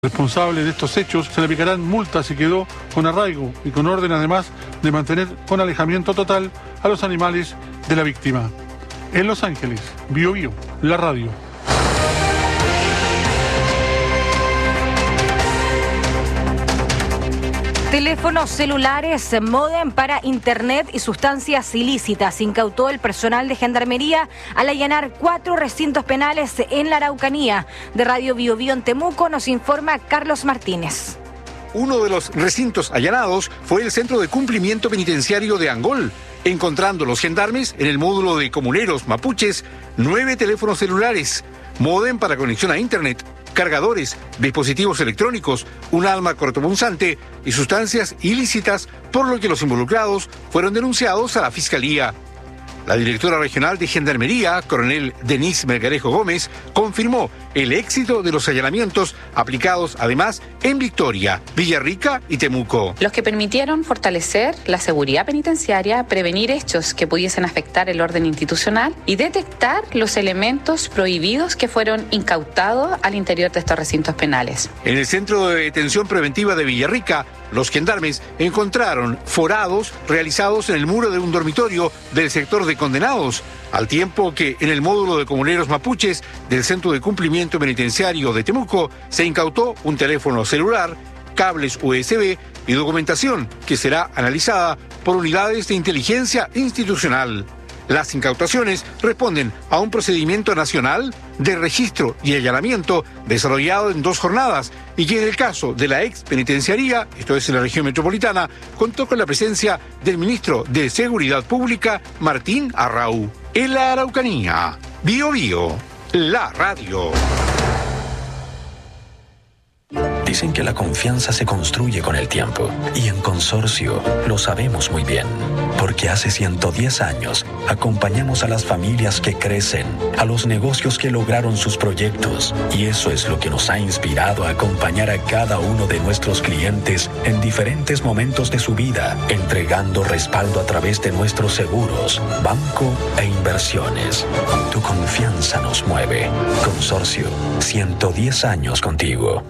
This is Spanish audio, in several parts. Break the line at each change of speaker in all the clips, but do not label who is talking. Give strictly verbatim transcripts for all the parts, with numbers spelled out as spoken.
Responsable de estos hechos se le aplicarán multas y quedó con arraigo y con orden además de mantener con alejamiento total a los animales de la víctima. En Los Ángeles, Bio Bio, la radio.
Teléfonos celulares, módem para internet y sustancias ilícitas. Incautó el personal de Gendarmería al allanar cuatro recintos penales en la Araucanía. De Radio Bio Bio en Temuco nos informa Carlos Martínez.
Uno de los recintos allanados fue el Centro de Cumplimiento Penitenciario de Angol, encontrando los gendarmes en el módulo de comuneros mapuches nueve teléfonos celulares, módem para conexión a internet, cargadores, dispositivos electrónicos, un arma cortopunzante y sustancias ilícitas, por lo que los involucrados fueron denunciados a la Fiscalía. La directora regional de Gendarmería, coronel Denise Melgarejo Gómez, confirmó el éxito de los allanamientos aplicados además en Victoria, Villarrica y Temuco.
Los que permitieron fortalecer la seguridad penitenciaria, prevenir hechos que pudiesen afectar el orden institucional y detectar los elementos prohibidos que fueron incautados al interior de estos recintos penales.
En el Centro de Detención Preventiva de Villarrica, los gendarmes encontraron forados realizados en el muro de un dormitorio del sector de condenados, al tiempo que en el módulo de comuneros mapuches del Centro de Cumplimiento Penitenciario de Temuco se incautó un teléfono celular, cables U S B y documentación que será analizada por unidades de inteligencia institucional. Las incautaciones responden a un procedimiento nacional de registro y allanamiento desarrollado en dos jornadas y que en el caso de la ex penitenciaría, esto es en la región metropolitana, contó con la presencia del ministro de Seguridad Pública, Martín Arrau. En la Araucanía, Bio Bio, la radio.
Dicen que la confianza se construye con el tiempo y en Consorcio lo sabemos muy bien, porque hace ciento diez años acompañamos a las familias que crecen, a los negocios que lograron sus proyectos y eso es lo que nos ha inspirado a acompañar a cada uno de nuestros clientes en diferentes momentos de su vida, entregando respaldo a través de nuestros seguros, banco e inversiones. Tu confianza nos mueve. Consorcio, ciento diez años contigo.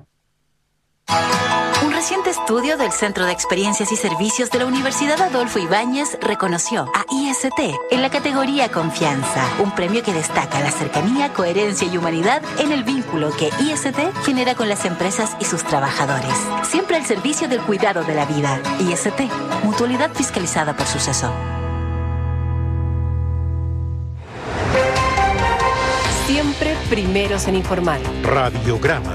Un reciente estudio del Centro de Experiencias y Servicios de la Universidad Adolfo Ibáñez reconoció a I S T en la categoría Confianza, un premio que destaca la cercanía, coherencia y humanidad en el vínculo que I S T genera con las empresas y sus trabajadores. Siempre al servicio del cuidado de la vida. I S T, mutualidad fiscalizada por Suceso.
Siempre primeros en informar.
Radiograma.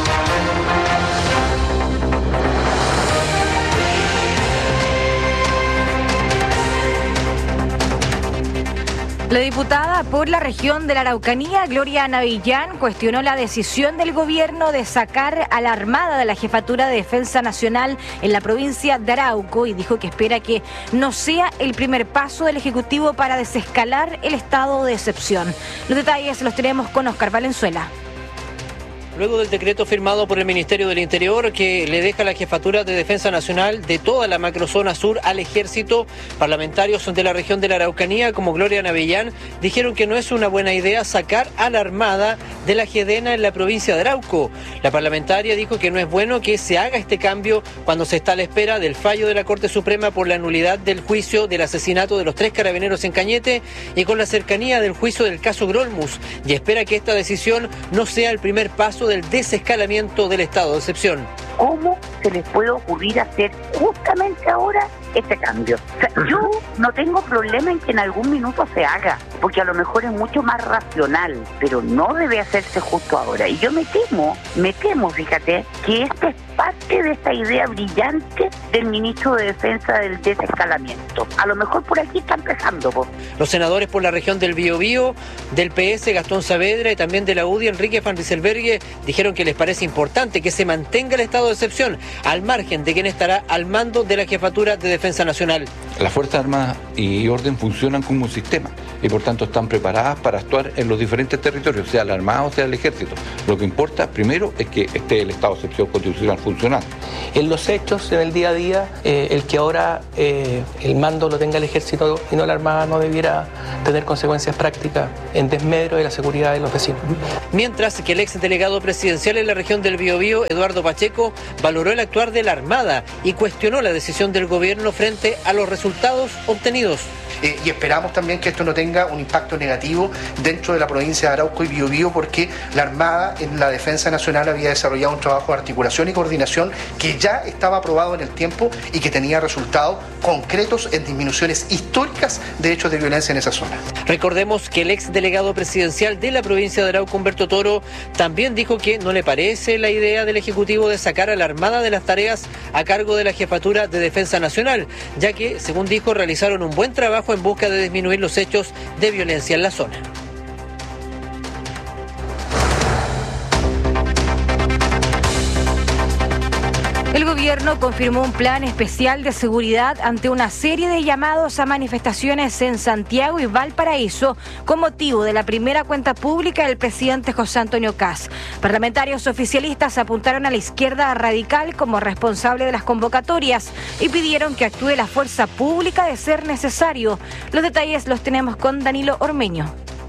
La diputada por la región de la Araucanía, Gloria Navillán, cuestionó la decisión del gobierno de sacar a la Armada de la Jefatura de Defensa Nacional en la provincia de Arauco y dijo que espera que no sea el primer paso del Ejecutivo para desescalar el estado de excepción. Los detalles los tenemos con Oscar Valenzuela.
Luego del decreto firmado por el Ministerio del Interior que le deja la Jefatura de Defensa Nacional de toda la macrozona sur al Ejército, parlamentarios de la región de la Araucanía como Gloria Navillán dijeron que no es una buena idea sacar a la Armada de la Gedena en la provincia de Arauco. La parlamentaria dijo que no es bueno que se haga este cambio cuando se está a la espera del fallo de la Corte Suprema por la nulidad del juicio del asesinato de los tres carabineros en Cañete y con la cercanía del juicio del caso Grolmus, y espera que esta decisión no sea el primer paso del desescalamiento del estado de excepción.
¿Cómo se les puede ocurrir hacer justamente ahora este cambio? O sea, yo no tengo problema en que en algún minuto se haga, porque a lo mejor es mucho más racional, pero no debe hacerse justo ahora. Y yo me temo, me temo, fíjate, que esta es parte de esta idea brillante del ministro de Defensa del desescalamiento. A lo mejor por aquí está empezando. Po.
Los senadores por la región del Biobío, del P S, Gastón Saavedra, y también de la U D I, Enrique Van Rysselberghe, dijeron que les parece importante que se mantenga el estado de excepción, al margen de quien estará al mando de la Jefatura de Defensa Nacional.
Las Fuerzas Armadas y Orden funcionan como un sistema. y por tanto están preparadas para actuar en los diferentes territorios, sea la Armada o sea el Ejército. Lo que importa primero es que esté el estado de excepción constitucional funcionando.
En los hechos, en el día a día, eh, el que ahora eh, el mando lo tenga el Ejército y no la Armada no debiera tener consecuencias prácticas en desmedro de la seguridad de los vecinos.
Mientras que el ex delegado presidencial en la región del Biobío, Eduardo Pacheco, valoró el actuar de la Armada y cuestionó la decisión del gobierno frente a los resultados obtenidos.
Eh, y esperamos también que esto no tenga un impacto negativo dentro de la provincia de Arauco y Biobío, porque la Armada en la Defensa Nacional había desarrollado un trabajo de articulación y coordinación que ya estaba aprobado en el tiempo y que tenía resultados concretos en disminuciones históricas de hechos de violencia en esa zona.
Recordemos que el ex delegado presidencial de la provincia de Arauco, Humberto Toro, también dijo que no le parece la idea del Ejecutivo de sacar a la Armada de las tareas a cargo de la Jefatura de Defensa Nacional, ya que, según dijo, realizaron un buen trabajo en busca de disminuir los hechos de violencia en la zona.
El gobierno confirmó un plan especial de seguridad ante una serie de llamados a manifestaciones en Santiago y Valparaíso con motivo de la primera cuenta pública del presidente José Antonio Kast. Parlamentarios oficialistas apuntaron a la izquierda radical como responsable de las convocatorias y pidieron que actúe la fuerza pública de ser necesario. Los detalles los tenemos con Danilo Ormeño.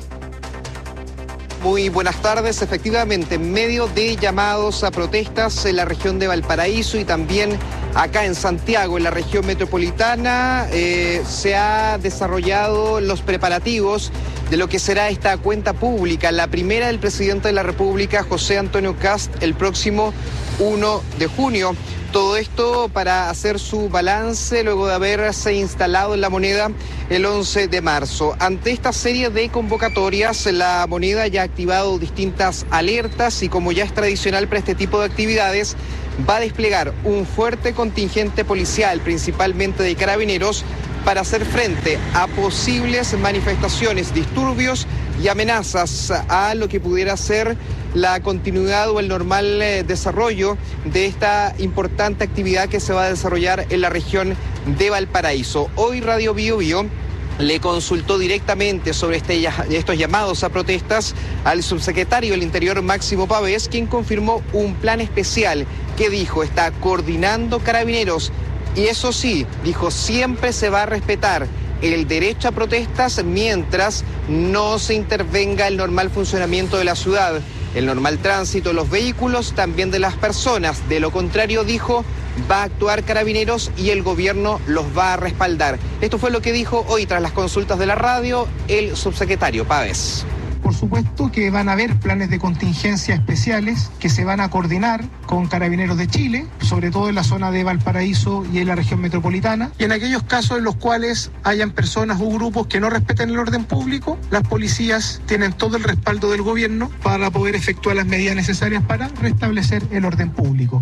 Muy buenas tardes. Efectivamente, en medio de llamados a protestas en la región de Valparaíso y también acá en Santiago, en la región metropolitana, eh, se ha desarrollado los preparativos de lo que será esta cuenta pública, la primera del presidente de la República, José Antonio Kast, el próximo uno de junio. Todo esto para hacer su balance luego de haberse instalado en la moneda el once de marzo. Ante esta serie de convocatorias, la moneda ya ha activado distintas alertas y, como ya es tradicional para este tipo de actividades, va a desplegar un fuerte contingente policial, principalmente de carabineros, para hacer frente a posibles manifestaciones, disturbios y amenazas a lo que pudiera ser la continuidad o el normal eh, desarrollo de esta importante actividad que se va a desarrollar en la región de Valparaíso. Hoy Radio Biobío le consultó directamente sobre este, estos llamados a protestas al subsecretario del Interior, Máximo Pavés, quien confirmó un plan especial que dijo está coordinando carabineros y eso sí, dijo siempre se va a respetar el derecho a protestas mientras no se intervenga el normal funcionamiento de la ciudad, el normal tránsito de los vehículos, también de las personas. De lo contrario, dijo, va a actuar Carabineros y el gobierno los va a respaldar. Esto fue lo que dijo hoy tras las consultas de la radio el subsecretario Pavés.
Por supuesto que van a haber planes de contingencia especiales que se van a coordinar con Carabineros de Chile, sobre todo en la zona de Valparaíso y en la región metropolitana. Y en aquellos casos en los cuales hayan personas o grupos que no respeten el orden público, las policías tienen todo el respaldo del gobierno para poder efectuar las medidas necesarias para restablecer el orden público.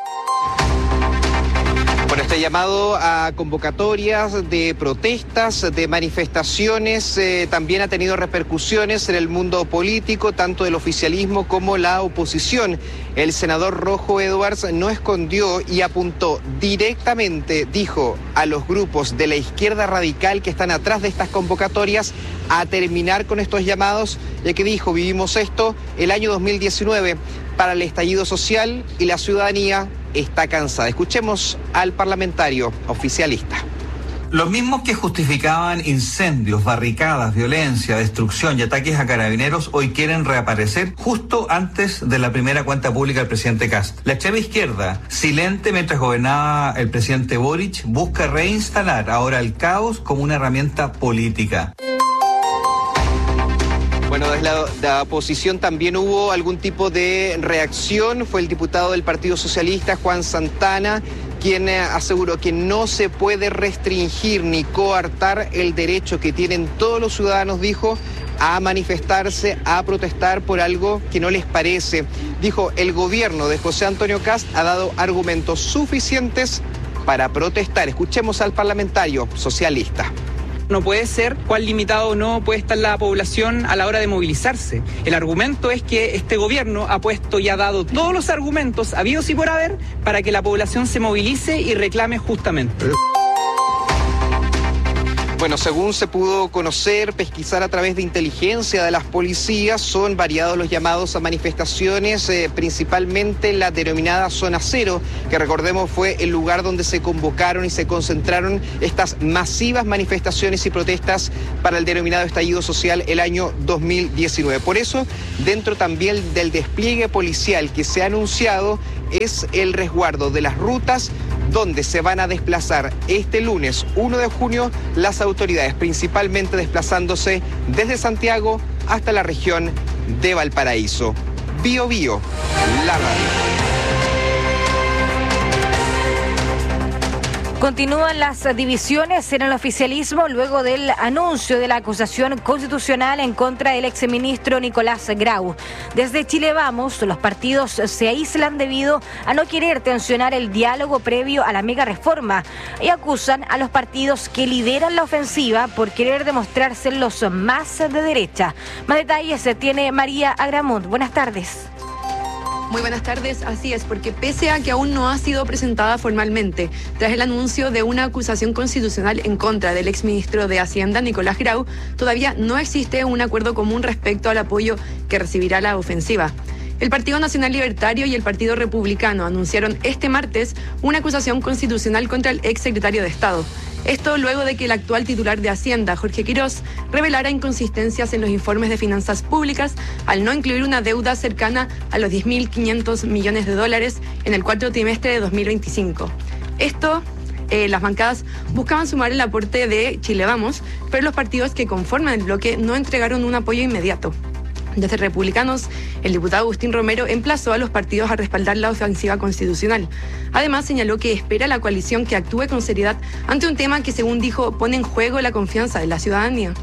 Bueno, este llamado a convocatorias de protestas, de manifestaciones, eh, también ha tenido repercusiones en el mundo político, tanto del oficialismo como la oposición. El senador Rojo Edwards no escondió y apuntó directamente, dijo, a los grupos de la izquierda radical que están atrás de estas convocatorias a terminar con estos llamados, ya que dijo, vivimos esto el año dos mil diecinueve para el estallido social y la ciudadanía está cansada. Escuchemos al parlamentario oficialista.
Los mismos que justificaban incendios, barricadas, violencia, destrucción y ataques a carabineros hoy quieren reaparecer justo antes de la primera cuenta pública del presidente Kast. La extrema izquierda, silente mientras gobernaba el presidente Boric, busca reinstalar ahora el caos como una herramienta política.
Bueno, desde la, la oposición también hubo algún tipo de reacción. Fue el diputado del Partido Socialista, Juan Santana, quien eh, aseguró que no se puede restringir ni coartar el derecho que tienen todos los ciudadanos, dijo, a manifestarse, a protestar por algo que no les parece. Dijo, el gobierno de José Antonio Kast ha dado argumentos suficientes para protestar. Escuchemos al parlamentario socialista.
No puede ser cuán limitado no puede estar la población a la hora de movilizarse. El argumento es que este gobierno ha puesto y ha dado todos los argumentos habidos y por haber para que la población se movilice y reclame justamente.
Bueno, según se pudo conocer, pesquisar a través de inteligencia de las policías, son variados los llamados a manifestaciones, eh, principalmente en la denominada Zona Cero, que recordemos fue el lugar donde se convocaron y se concentraron estas masivas manifestaciones y protestas para el denominado estallido social el año dos mil diecinueve. Por eso, dentro también del despliegue policial que se ha anunciado, es el resguardo de las rutas donde se van a desplazar este lunes uno de junio las autoridades, principalmente desplazándose desde Santiago hasta la región de Valparaíso. Bio Bio, la radio.
Continúan las divisiones en el oficialismo luego del anuncio de la acusación constitucional en contra del exministro Nicolás Grau. Desde Chile Vamos, los partidos se aíslan debido a no querer tensionar el diálogo previo a la mega reforma y acusan a los partidos que lideran la ofensiva por querer demostrarse los más de derecha. Más detalles tiene María Agramunt. Buenas tardes.
Muy buenas tardes, así es, porque pese a que aún no ha sido presentada formalmente, tras el anuncio de una acusación constitucional en contra del exministro de Hacienda, Nicolás Grau, todavía no existe un acuerdo común respecto al apoyo que recibirá la ofensiva. El Partido Nacional Libertario y el Partido Republicano anunciaron este martes una acusación constitucional contra el exsecretario de Estado. Esto luego de que el actual titular de Hacienda, Jorge Quirós, revelara inconsistencias en los informes de finanzas públicas al no incluir una deuda cercana a los diez mil quinientos millones de dólares en el cuarto trimestre de dos mil veinticinco. Esto, eh, las bancadas buscaban sumar el aporte de Chile Vamos, pero los partidos que conforman el bloque no entregaron un apoyo inmediato. Desde Republicanos, el diputado Agustín Romero emplazó a los partidos a respaldar la ofensiva constitucional. Además, señaló que espera a la coalición que actúe con seriedad ante un tema que, según dijo, pone en juego la confianza de la ciudadanía.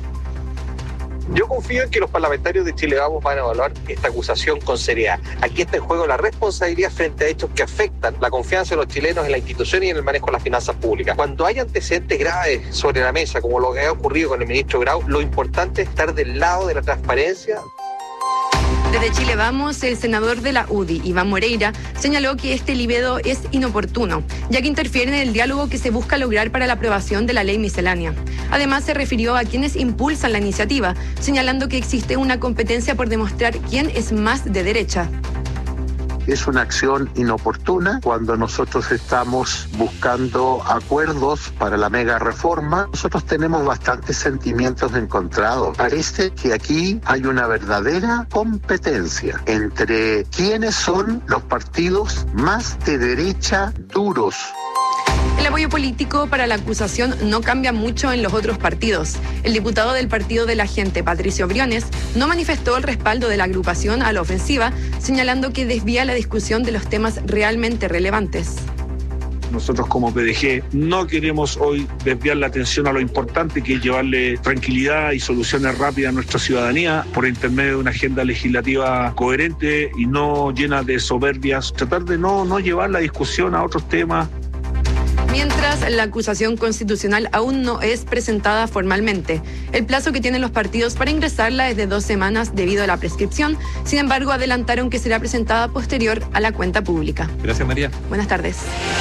Yo confío en que los parlamentarios de Chile Vamos van a evaluar esta acusación con seriedad. Aquí está en juego la responsabilidad frente a hechos que afectan la confianza de los chilenos en la institución y en el manejo de las finanzas públicas. Cuando hay antecedentes graves sobre la mesa, como lo que ha ocurrido con el ministro Grau, lo importante es estar del lado de la transparencia.
Desde Chile Vamos, el senador de la U D I, Iván Moreira, señaló que este libelo es inoportuno, ya que interfiere en el diálogo que se busca lograr para la aprobación de la ley miscelánea. Además, se refirió a quienes impulsan la iniciativa, señalando que existe una competencia por demostrar quién es más de derecha.
Es una acción inoportuna cuando nosotros estamos buscando acuerdos para la mega reforma. Nosotros tenemos bastantes sentimientos encontrados. Parece que aquí hay una verdadera competencia entre quiénes son los partidos más de derecha duros.
El apoyo político para la acusación no cambia mucho en los otros partidos. El diputado del Partido de la Gente, Patricio Briones, no manifestó el respaldo de la agrupación a la ofensiva, señalando que desvía la discusión de los temas realmente relevantes.
Nosotros como P D G no queremos hoy desviar la atención a lo importante que es llevarle tranquilidad y soluciones rápidas a nuestra ciudadanía por intermedio de una agenda legislativa coherente y no llena de soberbias. Tratar de no, no llevar la discusión a otros temas.
Mientras la acusación constitucional aún no es presentada formalmente, el plazo que tienen los partidos para ingresarla es de dos semanas debido a la prescripción. Sin embargo, adelantaron que será presentada posterior a la cuenta pública.
Gracias, María.
Buenas tardes.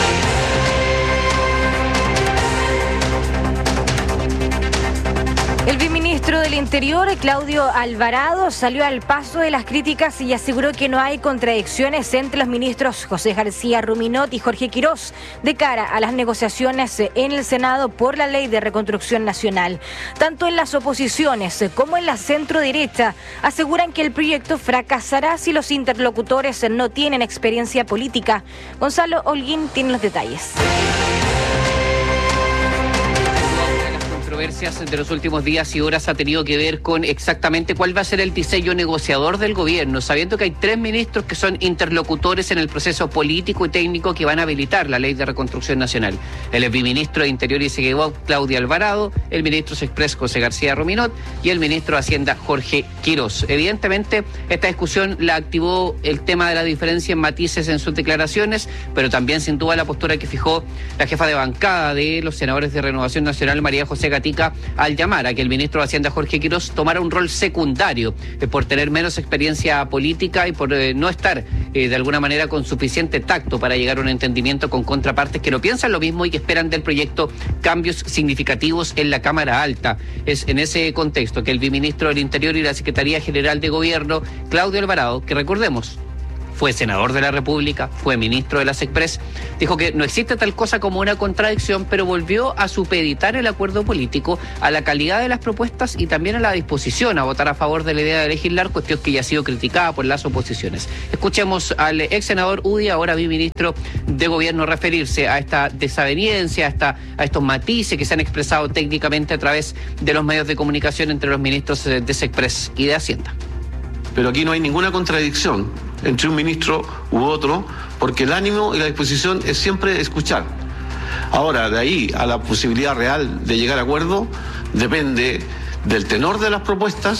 El viceministro del Interior, Claudio Alvarado, salió al paso de las críticas y aseguró que no hay contradicciones entre los ministros José García Ruminot y Jorge Quirós de cara a las negociaciones en el Senado por la Ley de Reconstrucción Nacional. Tanto en las oposiciones como en la centro-derecha aseguran que el proyecto fracasará si los interlocutores no tienen experiencia política. Gonzalo Holguín tiene los detalles.
Controversias de los últimos días y horas ha tenido que ver con exactamente cuál va a ser el diseño negociador del gobierno, sabiendo que hay tres ministros que son interlocutores en el proceso político y técnico que van a habilitar la Ley de Reconstrucción Nacional. El viceministro de Interior y Seguridad, Claudio Alvarado, el ministro Express, José García Ruminot, y el ministro de Hacienda, Jorge Quirós. Evidentemente, esta discusión la activó el tema de la diferencia en matices en sus declaraciones, pero también sin duda la postura que fijó la jefa de bancada de los senadores de Renovación Nacional, María José Gatell, política al llamar a que el ministro de Hacienda, Jorge Quirós, tomara un rol secundario eh, por tener menos experiencia política y por eh, no estar eh, de alguna manera con suficiente tacto para llegar a un entendimiento con contrapartes que no piensan lo mismo y que esperan del proyecto cambios significativos en la Cámara Alta. Es en ese contexto que el viceministro del Interior y la Secretaría General de Gobierno, Claudio Alvarado, que recordemos, fue senador de la República, fue ministro de la SECPRES, dijo que no existe tal cosa como una contradicción, pero volvió a supeditar el acuerdo político a la calidad de las propuestas y también a la disposición a votar a favor de la idea de legislar, cuestión que ya ha sido criticada por las oposiciones. Escuchemos al ex senador Udi, ahora viceministro de Gobierno, referirse a esta desaveniencia, a, esta, a estos matices que se han expresado técnicamente a través de los medios de comunicación entre los ministros de SECPRES y de Hacienda.
Pero aquí no hay ninguna contradicción entre un ministro u otro, porque el ánimo y la disposición es siempre escuchar. Ahora, de ahí a la posibilidad real de llegar a acuerdo, depende del tenor de las propuestas.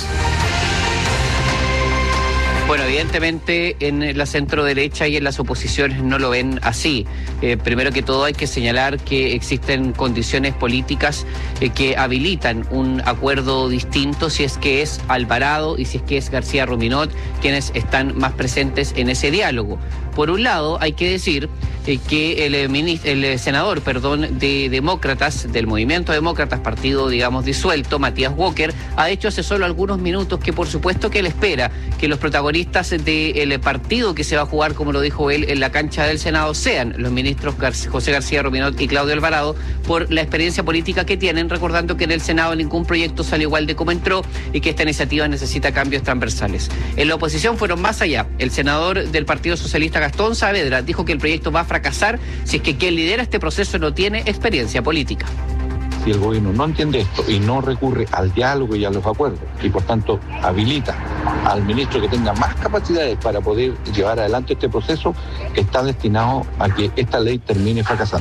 Bueno, evidentemente en la centro derecha y en las oposiciones no lo ven así. Eh, primero que todo hay que señalar que existen condiciones políticas eh, que habilitan un acuerdo distinto si es que es Alvarado y si es que es García Ruminot quienes están más presentes en ese diálogo. Por un lado, hay que decir eh, que el, el senador, perdón, de Demócratas, del Movimiento Demócratas, partido, digamos, disuelto, Matías Walker, ha dicho hace solo algunos minutos que por supuesto que él espera que los protagonistas del partido que se va a jugar, como lo dijo él, en la cancha del Senado sean los ministros Gar- José García Ruminot y Claudio Alvarado, por la experiencia política que tienen, recordando que en el Senado ningún proyecto sale igual de como entró y que esta iniciativa necesita cambios transversales. En la oposición fueron más allá. El senador del Partido Socialista, Gastón Saavedra, dijo que el proyecto va a fracasar si es que quien lidera este proceso no tiene experiencia política.
Si el gobierno no entiende esto y no recurre al diálogo y a los acuerdos, y por tanto habilita al ministro que tenga más capacidades para poder llevar adelante este proceso, está destinado a que esta ley termine fracasando.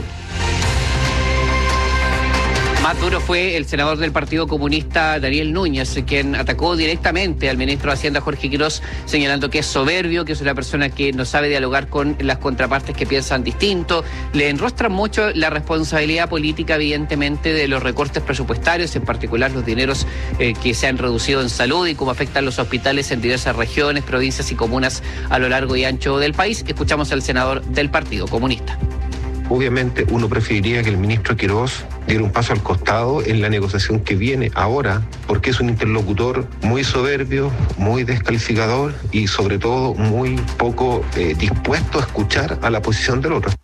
Más duro fue el senador del Partido Comunista, Daniel Núñez, quien atacó directamente al ministro de Hacienda, Jorge Quirós, señalando que es soberbio, que es una persona que no sabe dialogar con las contrapartes que piensan distinto. Le enrostran mucho la responsabilidad política, evidentemente, de los recortes presupuestarios, en particular los dineros eh, que se han reducido en salud y cómo afectan los hospitales en diversas regiones, provincias y comunas a lo largo y ancho del país. Escuchamos al senador del Partido Comunista.
Obviamente uno preferiría que el ministro Quirós diera un paso al costado en la negociación que viene ahora, porque es un interlocutor muy soberbio, muy descalificador y sobre todo muy poco eh, dispuesto a escuchar a la posición del otro.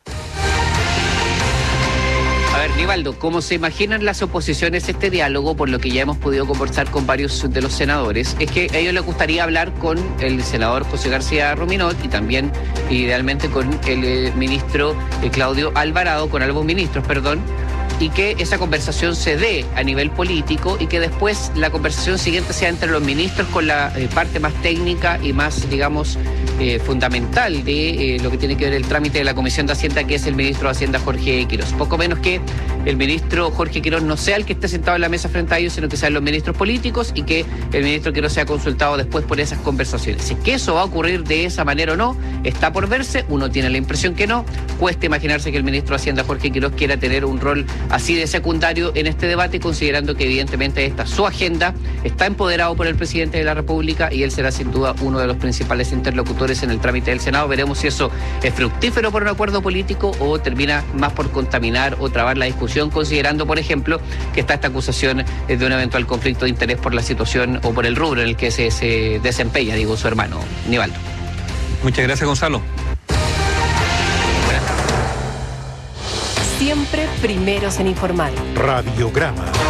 A ver, Nivaldo, ¿cómo se imaginan las oposiciones este diálogo? Por lo que ya hemos podido conversar con varios de los senadores, es que a ellos les gustaría hablar con el senador José García Ruminot y también, idealmente, con el eh, ministro eh, Claudio Alvarado, con ambos ministros, perdón, y que esa conversación se dé a nivel político y que después la conversación siguiente sea entre los ministros con la eh, parte más técnica y más, digamos, eh, fundamental de eh, lo que tiene que ver el trámite de la Comisión de Hacienda, que es el ministro de Hacienda, Jorge Quirós. Poco menos que el ministro Jorge Quirós no sea el que esté sentado en la mesa frente a ellos, sino que sean los ministros políticos y que el ministro Quirós sea consultado después por esas conversaciones. Si es que eso va a ocurrir de esa manera o no, está por verse. Uno tiene la impresión que no. Cuesta imaginarse que el ministro de Hacienda, Jorge Quirós, quiera tener un rol así de secundario en este debate, considerando que evidentemente esta su agenda está empoderado por el presidente de la República y él será sin duda uno de los principales interlocutores en el trámite del Senado. Veremos si eso es fructífero por un acuerdo político o termina más por contaminar o trabar la discusión, considerando, por ejemplo, que está esta acusación de un eventual conflicto de interés por la situación o por el rubro en el que se, se desempeña, digo, su hermano Nivaldo.
Muchas gracias, Gonzalo.
Siempre primeros en informar.
Radiograma.